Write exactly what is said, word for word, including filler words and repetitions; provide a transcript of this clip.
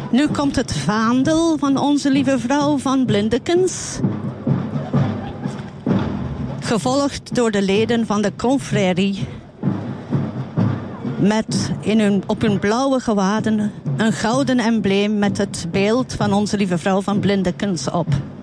Nu komt het vaandel van Onze Lieve Vrouw van Blindekens. Gevolgd door de leden van de confrérie. Met in hun, op hun blauwe gewaden een gouden embleem met het beeld van Onze Lieve Vrouw van Blindekens op.